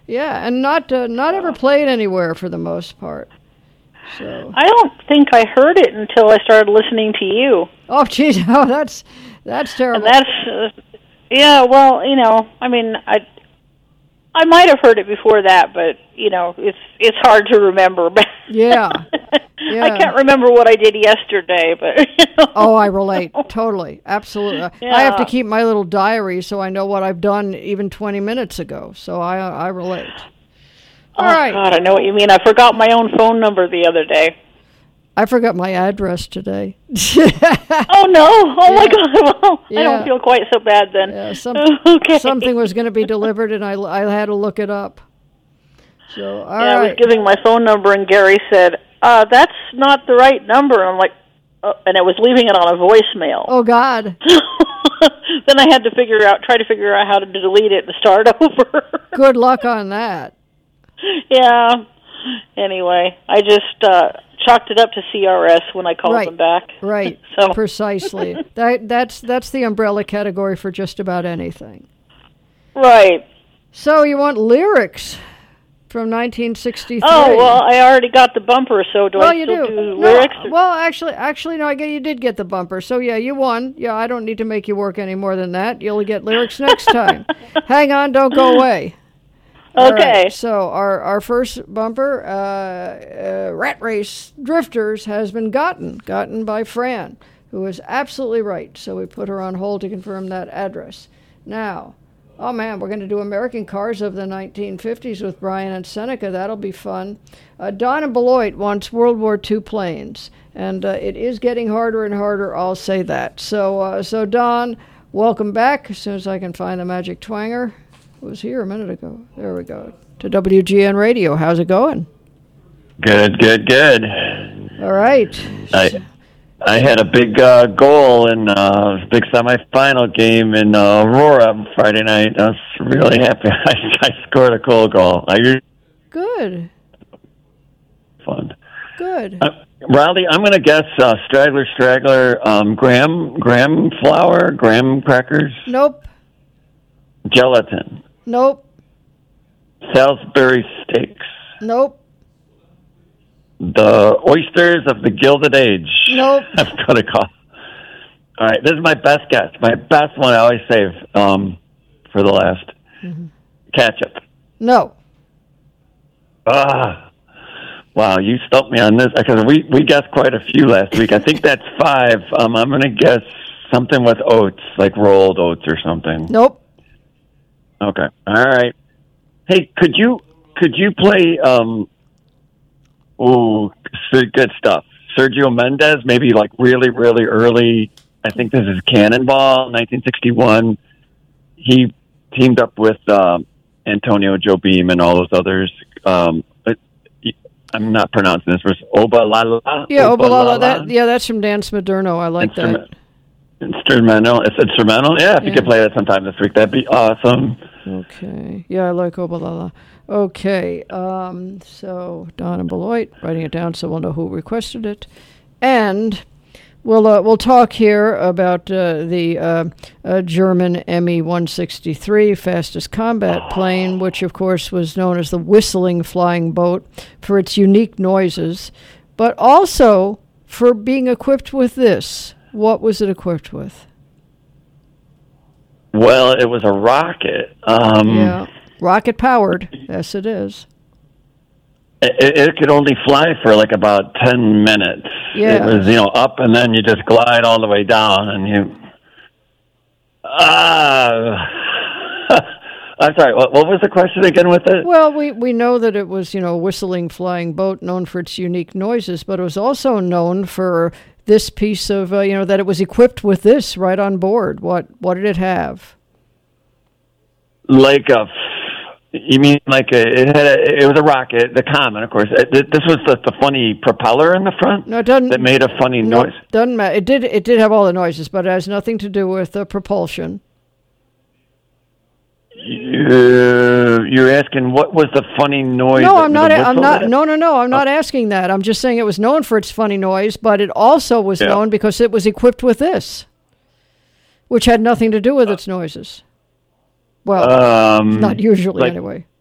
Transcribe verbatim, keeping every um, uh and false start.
Yeah, and not uh, not ever played anywhere for the most part. So I don't think I heard it until I started listening to you. Oh, geez, oh, that's that's terrible. And that's uh, yeah. Well, you know, I mean, I I might have heard it before that, but you know, it's it's hard to remember. Yeah, yeah. I can't remember what I did yesterday, but you know. Oh, I relate totally, absolutely. Yeah. I have to keep my little diary so I know what I've done even twenty minutes ago. So I I relate. All oh, right. God, I know what you mean. I forgot my own phone number the other day. I forgot my address today. Oh, no. Oh, yeah. My God. Well, yeah. I don't feel quite so bad then. Yeah, some, okay. Something was going to be delivered, and I, I had to look it up. So, all yeah, right. I was giving my phone number, and Gary said, uh, that's not the right number. And I'm like, oh, and I was leaving it on a voicemail. Oh, God. Then I had to figure out, try to figure out how to delete it and start over. Good luck on that. Yeah. Anyway, I just uh, chalked it up to C R S when I called right. them back. Right. so. Precisely. that that's that's the umbrella category for just about anything. Right. So you want lyrics from nineteen sixty-three? Oh well, I already got the bumper. So do well, I you still do, do no, lyrics? Or? Well, actually, actually, no. I get you did get the bumper. So yeah, you won. Yeah, I don't need to make you work any more than that. You'll get lyrics next time. Hang on, don't go away. Okay. Right, so our, our first bumper, uh, uh, Rat Race Drifters, has been gotten, gotten by Fran, who was absolutely right. So we put her on hold to confirm that address. Now, oh man, we're going to do American Cars of the nineteen fifties with Brian and Seneca. That'll be fun. Uh, Don and Beloit wants World War Two planes, and uh, it is getting harder and harder, I'll say that. So, uh, so Don, welcome back as soon as I can find the magic twanger. Was here a minute ago. There we go. To W G N Radio. How's it going? Good, good, good. All right. I I had a big uh, goal in a uh, big semifinal game in uh, Aurora Friday night. I was really happy. I, I scored a goal goal. I Good. Fun. Good. Uh, Riley, I'm going to guess uh, Straggler, Straggler, um, graham, graham flour, graham crackers. Nope. Gelatin. Nope. Salisbury steaks. Nope. The oysters of the Gilded Age. Nope. I've got to call. All right, this is my best guess. My best one I always save um, for the last. Mm-hmm. Ketchup. No. Ah, wow, you stumped me on this because we, we guessed quite a few last week. I think that's five. Um, I'm going to guess something with oats, like rolled oats or something. Nope. Okay. All right. Hey, could you could you play? Um, ooh, good stuff. Sergio Mendes, maybe like really, really early. I think this is Cannonball, nineteen sixty-one. He teamed up with um, Antonio Jobim and all those others. Um, but I'm not pronouncing this. Was Oba La La? Yeah, Oba La La. That, yeah, that's from Dan Smoderno. I like Instrument, that. Instrumental. It's instrumental. Yeah, if yeah. you could play that sometime this week, that'd be awesome. Okay. Yeah, I like Oba La La. Okay. Um, so Don and Beloit, writing it down so we'll know who requested it, and we'll uh, we'll talk here about uh, the uh, uh, German M E one sixty-three fastest combat plane, which of course was known as the whistling flying boat for its unique noises, but also for being equipped with this. What was it equipped with? Well, it was a rocket. Um, yeah, rocket powered. Yes, it is. It, it could only fly for like about ten minutes. Yeah. It was, you know, up and then you just glide all the way down and you... Ah... I'm sorry, what, what was the question again with it? Well, we, we know that it was, you know, a whistling flying boat known for its unique noises, but it was also known for this piece of, uh, you know, that it was equipped with this right on board. What what did it have? Like a... You mean like a, it had a, it was a rocket, the Comet, of course. It, this was the, the funny propeller in the front. No, it doesn't. That made a funny no, noise. Doesn't matter. It did. It did have all the noises, but it has nothing to do with uh, propulsion. You, you're asking what was the funny noise? No, I'm not. I'm not. Had? No, no, no. I'm not oh. asking that. I'm just saying it was known for its funny noise, but it also was yeah. known because it was equipped with this, which had nothing to do with its noises. Well, um, not usually like, anyway.